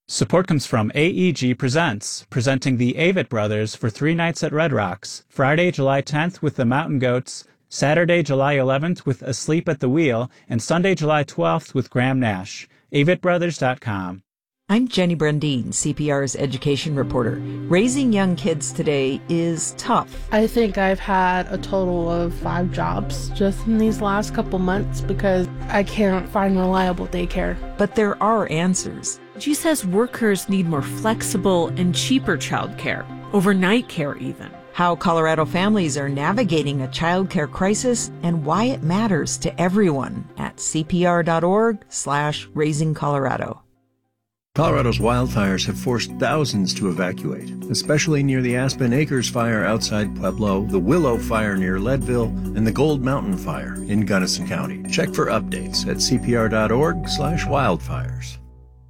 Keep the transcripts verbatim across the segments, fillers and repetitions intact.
Support comes from A E G Presents, presenting the Avett Brothers for three nights at Red Rocks, Friday, July tenth with the Mountain Goats, Saturday, July eleventh with Asleep at the Wheel, and Sunday, July twelfth with Graham Nash. avett brothers dot com. I'm Jenny Brandine, C P R's education reporter. Raising young kids today is tough. I think I've had a total of five jobs just in these last couple months because I can't find reliable daycare. But there are answers. She says workers need more flexible and cheaper childcare, overnight care even. How Colorado families are navigating a childcare crisis and why it matters to everyone at cpr.org slash raising Colorado. Colorado's wildfires have forced thousands to evacuate, especially near the Aspen Acres fire outside Pueblo, the Willow fire near Leadville, and the Gold Mountain fire in Gunnison County. Check for updates at cpr.org slash wildfires.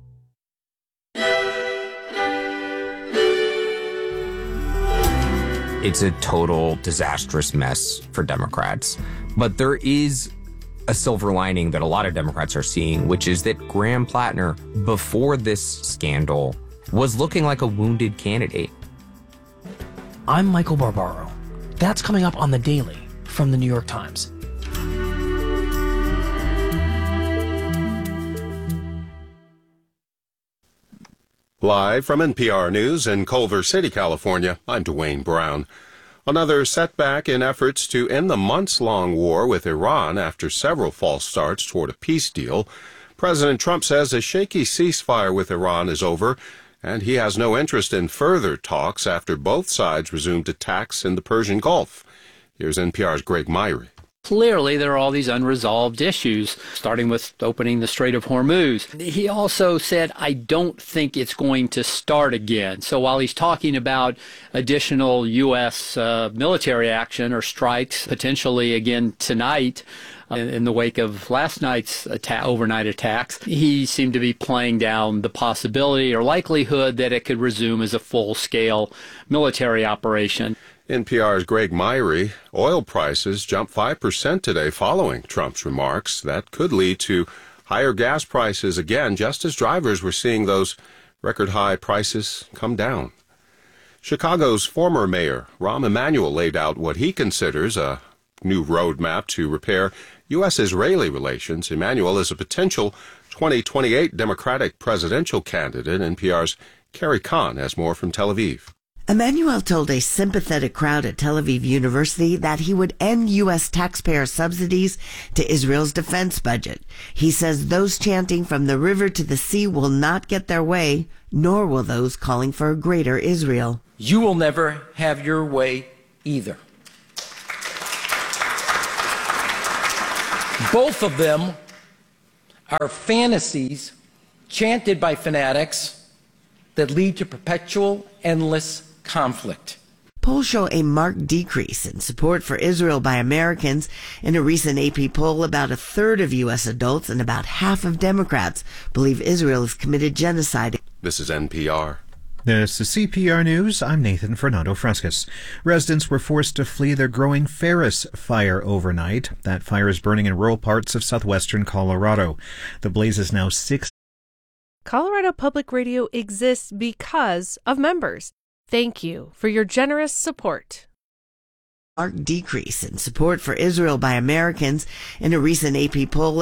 It's a total disastrous mess for Democrats. But there is a silver lining that a lot of Democrats are seeing, which is that Graham Plattner, before this scandal, was looking like a wounded candidate. I'm Michael Barbaro. That's coming up on The Daily from the New York Times. Live from N P R News in Culver City, California, I'm Dwayne Brown. Another setback in efforts to end the months-long war with Iran after several false starts toward a peace deal. President Trump says a shaky ceasefire with Iran is over, and he has no interest in further talks after both sides resumed attacks in the Persian Gulf. Here's N P R's Greg Myrie. Clearly, there are all these unresolved issues, starting with opening the Strait of Hormuz. He also said, I don't think it's going to start again. So while he's talking about additional U S uh, military action or strikes, potentially again tonight, uh, in the wake of last night's atta- overnight attacks, he seemed to be playing down the possibility or likelihood that it could resume as a full-scale military operation. N P R's Greg Myrie. Oil prices jumped five percent today following Trump's remarks. That could lead to higher gas prices again, just as drivers were seeing those record-high prices come down. Chicago's former mayor, Rahm Emanuel, laid out what he considers a new roadmap to repair U S-Israeli relations. Emanuel is a potential twenty twenty-eight Democratic presidential candidate. N P R's Carrie Kahn has more from Tel Aviv. Emanuel told a sympathetic crowd at Tel Aviv University that he would end U S taxpayer subsidies to Israel's defense budget. He says those chanting from the river to the sea will not get their way, nor will those calling for a greater Israel. You will never have your way either. Both of them are fantasies chanted by fanatics that lead to perpetual, endless conflict. Polls show a marked decrease in support for Israel by Americans. In a recent A P poll, about a third of U S adults and about half of Democrats believe Israel has committed genocide. This is N P R. This is C P R News. I'm Nathan Fernando Frescas. Residents were forced to flee their growing Ferris fire overnight. That fire is burning in rural parts of southwestern Colorado. The blaze is now six. Colorado Public Radio exists because of members. Thank you for your generous support. Marked decrease in support for Israel by Americans. In a recent A P poll,